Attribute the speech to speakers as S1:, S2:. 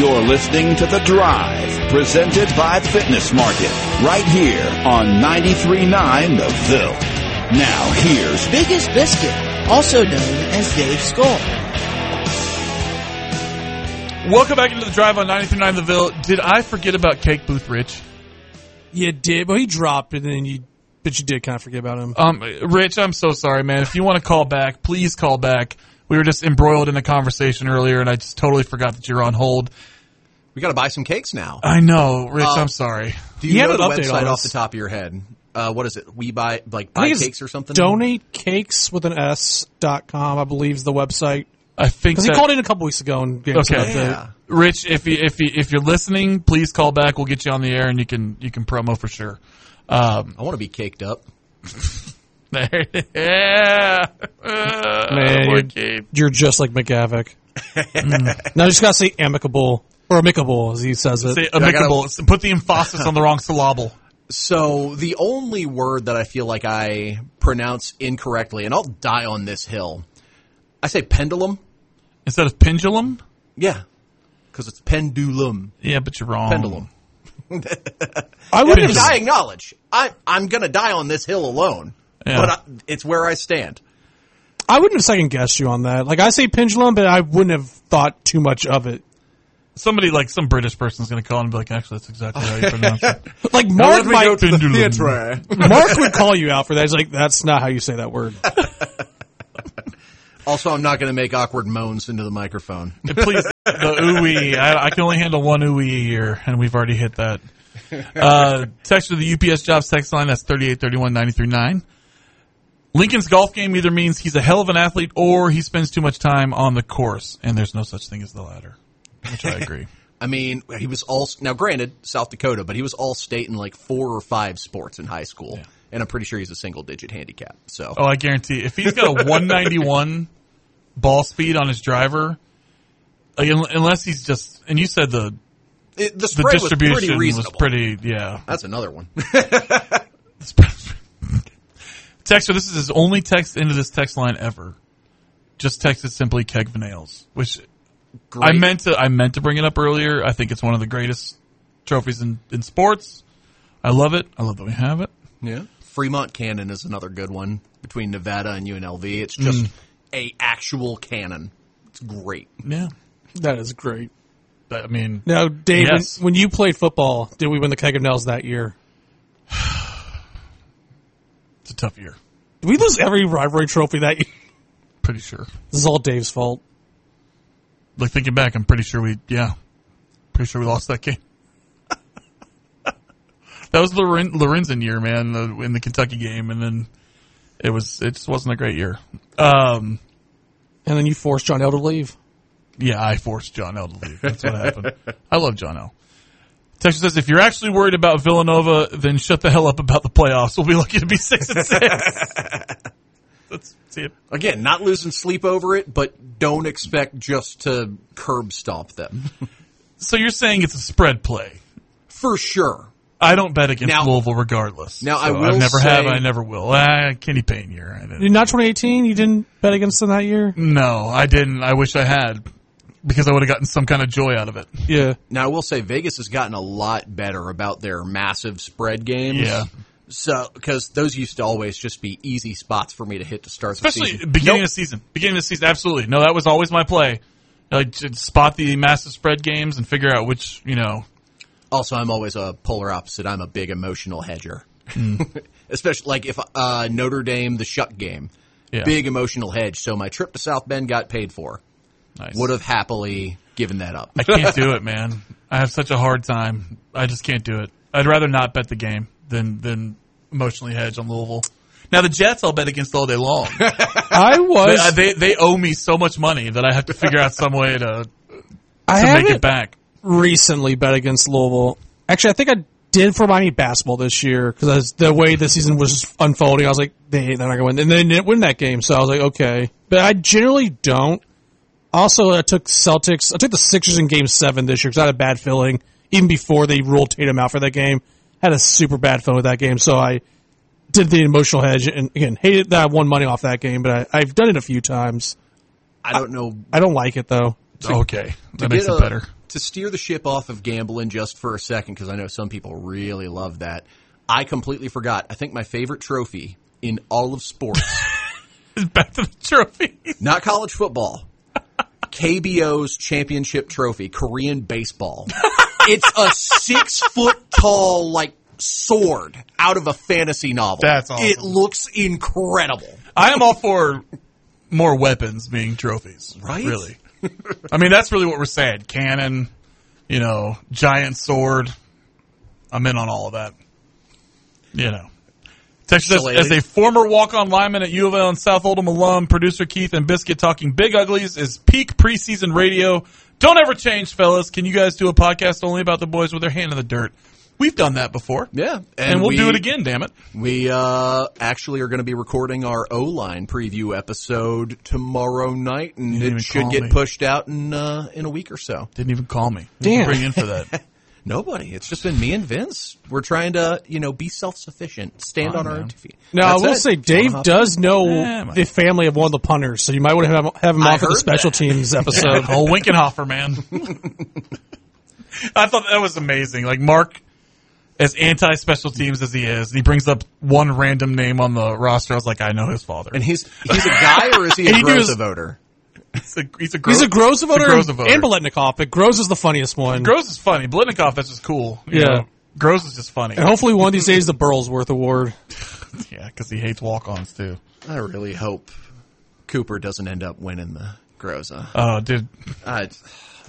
S1: You're listening to The Drive, presented by Fitness Market, right here on 93.9 The Ville. Now, here's
S2: Biggest Biscuit, also known as Dave Skull.
S3: Welcome back into The Drive on 93.9 The Ville. Did I forget about Cake Booth Rich?
S4: You did, but he dropped it, and but you did kind of forget about him.
S3: Rich, I'm so sorry, man. If you want to call back, please call back. We were just embroiled in a conversation earlier, and I just totally forgot that you're on hold.
S5: We got to buy some cakes now.
S3: I know, Rich. I'm sorry.
S5: Do you know the website off the top of your head? What is it? We buy buy cakes or something?
S4: DonateCakesWithAN.com, I believe, is the website.
S3: I think
S4: because he called in a couple weeks ago and gave us an update.
S5: Yeah.
S3: Rich, if you're listening, please call back. We'll get you on the air, and you can promo for sure.
S5: I want to be caked up.
S3: Yeah.
S4: Man, you're just like McGavick. Now you just gotta say amicable or amicable as he says it.
S3: Say amicable. Put the emphasis on the wrong syllable.
S5: So the only word that I feel like I pronounce incorrectly, and I'll die on this hill, I say pendulum
S3: instead of pendulum.
S5: Yeah, because it's pendulum.
S3: Yeah, but you're wrong.
S5: Pendulum.
S4: I
S5: acknowledge I'm gonna die on this hill alone.
S3: Yeah.
S5: But it's where I stand.
S4: I wouldn't have second guessed you on that. Like, I say pendulum, but I wouldn't have thought too much of it.
S3: Somebody, like some British person, is going to call and be like, actually, that's exactly how you pronounce it.
S4: Like, Mark might
S5: go to the theater.
S4: Mark would call you out for that. He's like, that's not how you say that word.
S5: Also, I'm not going to make awkward moans into the microphone.
S3: Please, the ooey. I can only handle one ooey a year, and we've already hit that. Text to the UPS Jobs text line, that's 3831-939. Lincoln's golf game either means he's a hell of an athlete or he spends too much time on the course, and there's no such thing as the latter, which I agree.
S5: I mean, he was now granted, South Dakota, but he was all state in like 4 or 5 sports in high school, and I'm pretty sure he's a single-digit handicap. So,
S3: I guarantee if he's got a 191 ball speed on his driver, unless he's just, and you said the
S5: spread
S3: distribution
S5: was pretty reasonable. That's another one.
S3: Texter, this is his only text into this text line ever. Just texted simply Keg Vanales, which great. I meant to bring it up earlier. I think it's one of the greatest trophies in sports. I love it. I love that we have it.
S5: Yeah. Fremont Cannon is another good one between Nevada and UNLV. It's just a actual cannon. It's great.
S3: Yeah.
S4: That is great.
S3: I mean,
S4: now, Dave,
S3: yes.
S4: when you played football, did we win the Keg of Nails that year?
S3: It's a tough year.
S4: Did we lose every rivalry trophy that year?
S3: Pretty sure.
S4: This is all Dave's fault.
S3: Like, thinking back, I'm pretty sure we lost that game. That was Lorenzen year, man, in the Kentucky game, and then it just wasn't a great year.
S4: And then you forced John L. to leave.
S3: Yeah, I forced John L. to leave. That's what happened. I love John L. Texas says, if you're actually worried about Villanova, then shut the hell up about the playoffs. We'll be lucky to be 6-6. Let's see it.
S5: Again, not losing sleep over it, but don't expect just to curb stomp them.
S3: So you're saying it's a spread play?
S5: For sure.
S3: I don't bet against Louisville regardless.
S5: Now,
S3: so I never have, I never will. Kenny Payne year.
S4: Not 2018? You didn't bet against them that year?
S3: No, I didn't. I wish I had. Because I would have gotten some kind of joy out of it.
S4: Yeah.
S5: Now, I will say Vegas has gotten a lot better about their massive spread games.
S3: Yeah.
S5: So, because those used to always just be easy spots for me to hit to start the season.
S3: Especially beginning of the season. Beginning of the season, absolutely. No, that was always my play. Like, to spot the massive spread games and figure out which,
S5: Also, I'm always a polar opposite. I'm a big emotional hedger. Especially, like, if Notre Dame, the Shuck game. Yeah. Big emotional hedge. So my trip to South Bend got paid for.
S3: Nice.
S5: Would have happily given that up.
S3: I can't do it, man. I have such a hard time. I just can't do it. I'd rather not bet the game than emotionally hedge on Louisville. Now, the Jets I'll bet against all day long. They owe me so much money that I have to figure out some way to make it back.
S4: Recently bet against Louisville. Actually, I think I did for Miami basketball this year because the way the season was unfolding, I was like, they're not going to win. And they didn't win that game, so I was like, okay. But I generally don't. Also, I took the Sixers in Game 7 this year because I had a bad feeling. Even before they ruled Tatum out for that game, had a super bad feeling with that game. So I did the emotional hedge, and again, hated that I won money off that game, but I've done it a few times.
S5: I don't know.
S4: I don't like it, though.
S3: Okay. That makes it better.
S5: to steer the ship off of gambling just for a second, because I know some people really love that, I completely forgot. I think my favorite trophy in all of sports
S3: is back to the trophy.
S5: Not college football. KBO's championship trophy, Korean baseball. It's a 6-foot tall, like, sword out of a fantasy novel.
S3: That's awesome.
S5: It looks incredible.
S3: I am all for more weapons being trophies.
S5: Right?
S3: Really. I mean, that's really what we're saying. Cannon, giant sword. I'm in on all of that. Text us as a former walk-on lineman at U of L and South Oldham alum, producer Keith and Biscuit talking Big Uglies is peak preseason radio. Don't ever change, fellas. Can you guys do a podcast only about the boys with their hand in the dirt? We've done that before.
S5: Yeah.
S3: And we'll do it again, damn it.
S5: We actually are going to be recording our O-line preview episode tomorrow night, and it should get pushed out in a week or so.
S3: Didn't even call me.
S4: Damn.
S3: Bring you in for that.
S5: Nobody. It's just been me and Vince. We're trying to, be self-sufficient, stand on our own 2 feet.
S4: Now, I will say, Dave does know the family of one of the punters, so you might want to have him on for the special teams episode.
S3: Oh, Winkenhofer, man. I thought that was amazing. Like, Mark, as anti-special teams as he is, he brings up one random name on the roster. I was like, I know his father.
S5: And he's a guy, or is he a Groza voter?
S3: He's a
S4: Groza voter and Biletnikoff, but Groza is the funniest one.
S3: Groza is funny. Biletnikoff, that's just cool. Yeah. Groza is just funny.
S4: And hopefully one of these days the Burlsworth Award.
S3: Yeah, because he hates walk-ons, too.
S5: I really hope Cooper doesn't end up winning the Groza.
S3: Oh, dude.